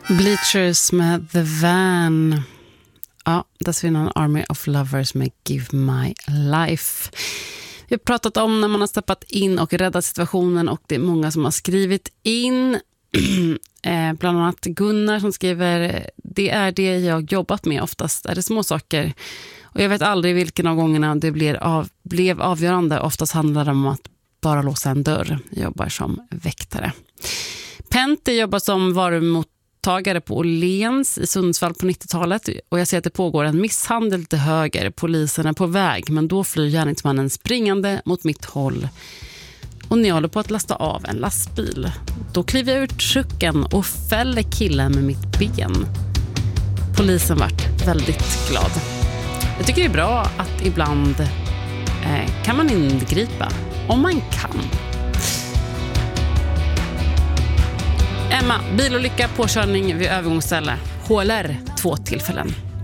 Bleachers med The Van. Ja, dessförinnan Army of Lovers med Give My Life. Vi har pratat om när man har steppat in och räddat situationen, och det är många som har skrivit in. Bland annat Gunnar som skriver: det är det jag jobbat med, oftast är det små saker. Och jag vet aldrig vilken av gångerna det blev avgörande. Oftast handlar det om att bara låsa en dörr. Jag jobbar som väktare. Pente jobbar som varumottagare på Åhléns i Sundsvall på 90-talet. Och jag ser att det pågår en misshandel till höger. Polisen är på väg, men då flyr gärningsmannen springande mot mitt håll. Och när jag håller på att lasta av en lastbil, då kliver jag ur trucken och fäller killen med mitt ben. Polisen vart väldigt glad. Jag tycker det är bra att ibland kan man ingripa om man kan. Emma, bilolycka, påkörning vid övergångsställe. HLR 2 tillfällen.